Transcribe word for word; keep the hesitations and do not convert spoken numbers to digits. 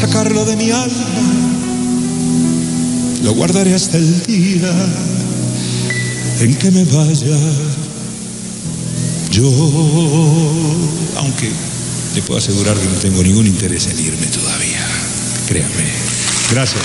sacarlo de mi alma, lo guardaré hasta el día en que me vaya yo, aunque le puedo asegurar que no tengo ningún interés en irme todavía, créame. Gracias.